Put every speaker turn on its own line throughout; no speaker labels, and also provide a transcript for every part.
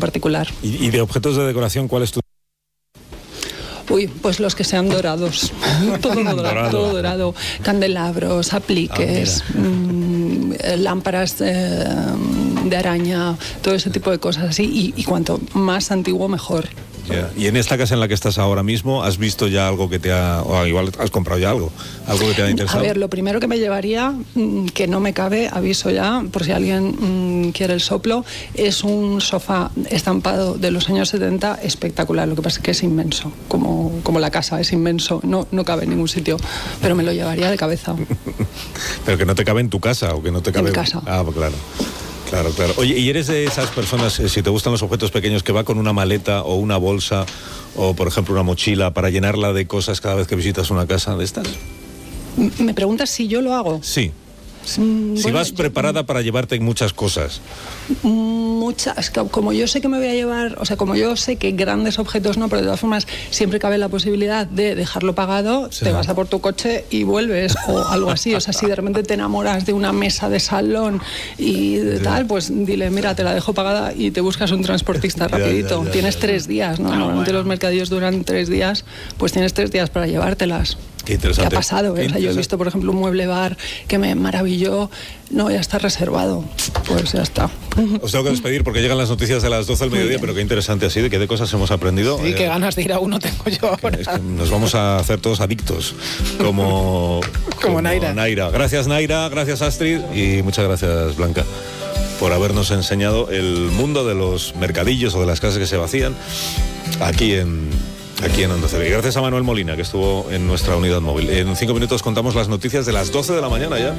particular.
¿Y de objetos de decoración cuál es tu...?
Uy, pues los que sean dorados. Todo dorado. Candelabros, apliques, lámparas de araña, todo ese tipo de cosas así. Y cuanto más antiguo, mejor.
Yeah. Y en esta casa en la que estás ahora mismo, ¿has visto ya algo que te ha... o igual has comprado ya algo que te ha interesado?
A ver, lo primero que me llevaría, que no me cabe, aviso ya, por si alguien quiere el soplo, es un sofá estampado de los años 70 espectacular. Lo que pasa es que es inmenso, como la casa, es inmenso, no cabe en ningún sitio, pero me lo llevaría de cabeza.
¿Pero que no te cabe en tu casa o que no te cabe
en mi casa?
Ah, pues claro. Claro. Oye, ¿y eres de esas personas, si te gustan los objetos pequeños, que va con una maleta o una bolsa o, por ejemplo, una mochila para llenarla de cosas cada vez que visitas una casa de estas?
¿Me preguntas si yo lo hago?
Sí. Si vas preparada para llevarte muchas cosas.
Muchas, como yo sé que me voy a llevar, o sea, como yo sé que grandes objetos no, pero de todas formas siempre cabe la posibilidad de dejarlo pagado, sí. Te vas a por tu coche y vuelves o algo así. O sea, si de repente te enamoras de una mesa de salón y de tal, pues dile, mira, te la dejo pagada y te buscas un transportista rapidito. Tienes 3 días, ¿no? Normalmente los mercadillos duran 3 días, pues tienes 3 días para llevártelas.
Qué interesante.
¿Qué ha pasado? O sea, yo he visto, por ejemplo, un mueble bar que me maravilló. No, ya está reservado. Pues ya está.
Os tengo que despedir porque llegan las noticias de las 12 del mediodía, pero qué interesante así, de qué de cosas hemos aprendido.
Sí, qué ganas de ir a uno tengo yo ahora.
Es que nos vamos a hacer todos adictos, como Naira. Gracias, Naira, gracias, Astrid, y muchas gracias, Blanca, por habernos enseñado el mundo de los mercadillos o de las casas que se vacían aquí en Onda Cero. Y gracias a Manuel Molina, que estuvo en nuestra unidad móvil. En 5 minutos contamos las noticias de las 12 de la mañana ya.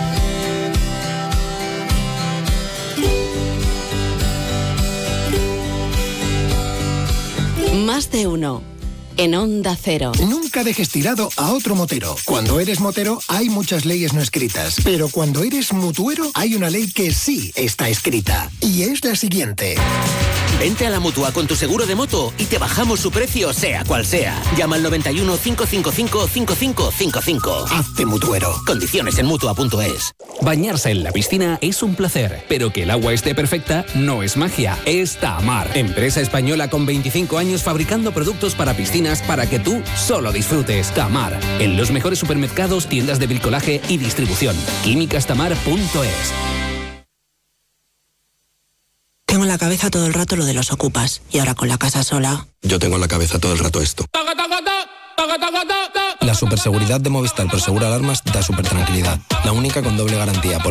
Más de uno. En Onda Cero.
Nunca dejes tirado a otro motero. Cuando eres motero hay muchas leyes no escritas, pero cuando eres mutuero hay una ley que sí está escrita. Y es la siguiente.
Vente a la Mutua con tu seguro de moto y te bajamos su precio sea cual sea. Llama al 91 555 5555.
Hazte mutuero.
Condiciones en Mutua.es.
Bañarse en la piscina es un placer, pero que el agua esté perfecta no es magia, es Tamar. Empresa española con 25 años fabricando productos para piscinas para que tú solo disfrutes. Tamar, en los mejores supermercados, tiendas de bricolaje y distribución. químicastamar.es.
Tengo en la cabeza todo el rato lo de los ocupas y ahora con la casa sola.
Yo tengo en la cabeza todo el rato esto. La superseguridad de Movistar Prosegur Alarmas da super tranquilidad. La única con doble garantía.